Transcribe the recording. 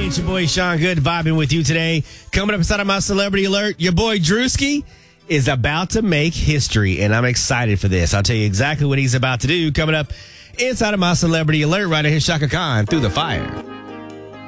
It's your boy Sean Good vibing with you today. Coming up inside of my Celebrity Alert, your boy Drewski is about to make history, and I'm excited for this. I'll tell you exactly what he's about to do coming up inside of my Celebrity Alert right here, Shaka Khan, Through the Fire.